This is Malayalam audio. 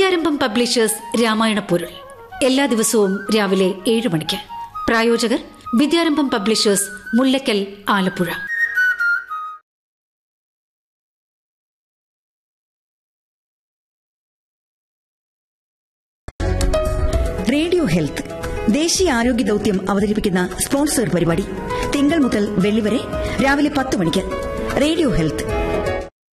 വിദ്യാരംഭം പബ്ലിഷേഴ്സ് രാമായണ പൊരുൾ എല്ലാ ദിവസവും രാവിലെ 7 മണിക്ക്. പ്രായോജകർ വിദ്യാരംഭം publishers, Mullakkal, Alappuzha. Radio health ദേശീയ ആരോഗ്യ ദൌത്യം അവതരിപ്പിക്കുന്ന സ്പോൺസർ പരിപാടി തിങ്കൾ മുതൽ വെള്ളി വരെ രാവിലെ 10 മണിക്ക്. Radio health.